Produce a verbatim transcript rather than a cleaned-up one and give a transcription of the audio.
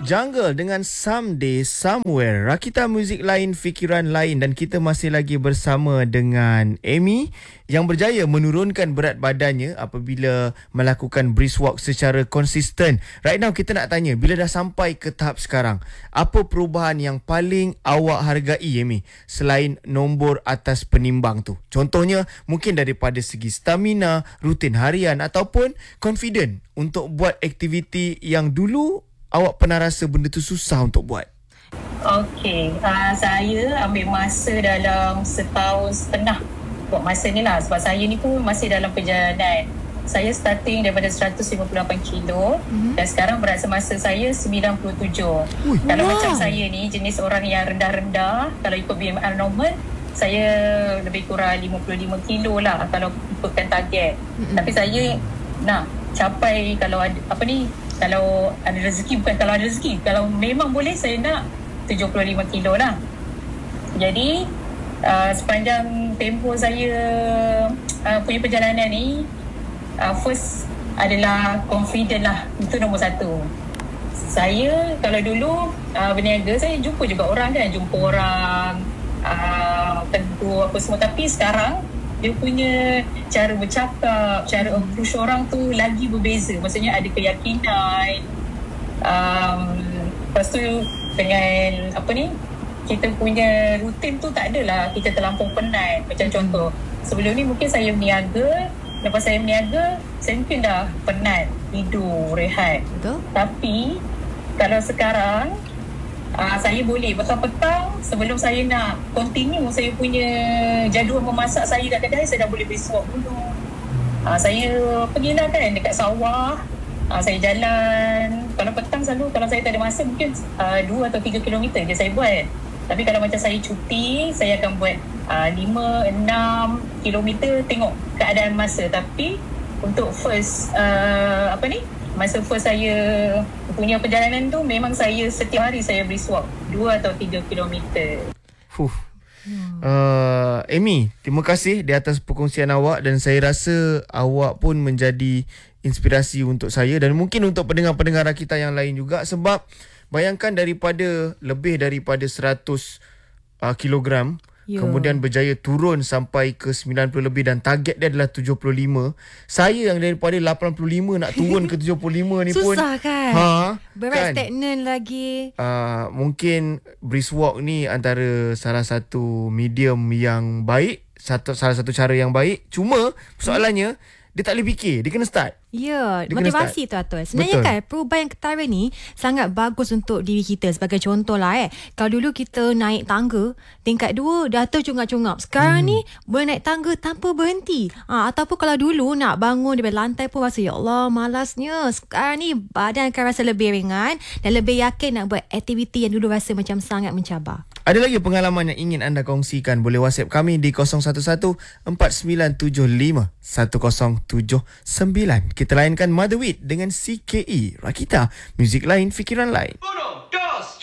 Jungle dengan Someday Somewhere. Rakita muzik lain, fikiran lain, dan kita masih lagi bersama dengan Amy yang berjaya menurunkan berat badannya apabila melakukan brisk walk secara konsisten. Right now kita nak tanya, bila dah sampai ke tahap sekarang, apa perubahan yang paling awak hargai, Amy, selain nombor atas penimbang tu? Contohnya mungkin daripada segi stamina, rutin harian ataupun confident untuk buat aktiviti yang dulu awak pernah rasa benda tu susah untuk buat. Okey, uh, saya ambil masa dalam setahun setengah buat masa ni lah. Sebab saya ni pun masih dalam perjalanan. Saya starting daripada seratus lima puluh lapan kilo mm-hmm. dan sekarang berat semasa saya sembilan puluh tujuh. Ui, kalau wow. macam saya ni jenis orang yang rendah-rendah, kalau ikut B M I normal, saya lebih kurang lima puluh lima kilo lah kalau ikutkan target. Mm-hmm. Tapi saya nak capai, kalau ada, apa ni, kalau ada rezeki, bukan kalau ada rezeki, kalau memang boleh saya nak tujuh puluh lima kilo lah. Jadi uh, sepanjang tempoh saya uh, punya perjalanan ni, uh, first adalah confident lah. Itu nombor satu. Saya kalau dulu uh, berniaga, saya jumpa juga orang kan, jumpa orang uh, tentu apa semua. Tapi sekarang dia punya cara bercakap, cara approach orang tu lagi berbeza. Maksudnya ada keyakinan. Um, lepas tu dengan apa ni, kita punya rutin tu tak adalah kita terlampau penat. Macam contoh, sebelum ni mungkin saya berniaga, lepas saya berniaga, saya mungkin dah penat, tidur, rehat. Betul. Tapi kalau sekarang, Uh, saya boleh petang-petang sebelum saya nak continue saya punya jadual memasak saya kat kedai, saya dah boleh besok dulu. Uh, saya pergilah kan dekat sawah, uh, saya jalan. Kalau petang selalu, kalau saya tak ada masa, mungkin uh, dua atau tiga kilometer je saya buat. Tapi kalau macam saya cuti, saya akan buat uh, lima, enam kilometer, tengok keadaan masa. Tapi untuk first, uh, apa ni, masa first saya punya perjalanan tu, memang saya setiap hari saya brisk walk dua atau tiga kilometer. Fuh. Uh, Amy, terima kasih di atas perkongsian awak, dan saya rasa awak pun menjadi inspirasi untuk saya dan mungkin untuk pendengar-pendengar kita yang lain juga. Sebab bayangkan daripada lebih daripada seratus uh, kilogram, Yo. kemudian berjaya turun sampai ke sembilan puluh lebih dan target dia adalah tujuh puluh lima. Saya yang daripada lapan puluh lima nak turun ke tujuh puluh lima ni pun susah kan? Ha, berat kan? Stagnan lagi. Uh, mungkin brisk walk ni antara salah satu medium yang baik, satu salah satu cara yang baik. Cuma soalannya, hmm. dia tak boleh fikir, dia kena start. Ya, motivasi tu Atul. Sebenarnya Betul. kan perubahan yang ketara ni sangat bagus untuk diri kita. Sebagai contoh lah eh, kalau dulu kita naik tangga tingkat dua dah tercungap-cungap, sekarang hmm. ni boleh naik tangga tanpa berhenti. ha, Ataupun kalau dulu nak bangun daripada lantai pun rasa, ya Allah malasnya. Sekarang ni badan akan rasa lebih ringan dan lebih yakin nak buat aktiviti yang dulu rasa macam sangat mencabar. Ada lagi pengalaman yang ingin anda kongsikan? Boleh WhatsApp kami di kosong satu satu empat sembilan tujuh lima satu kosong tujuh sembilan. Kita lainkan Mother Wit dengan C K E. Rakita, muzik lain, fikiran lain. Uno, dos.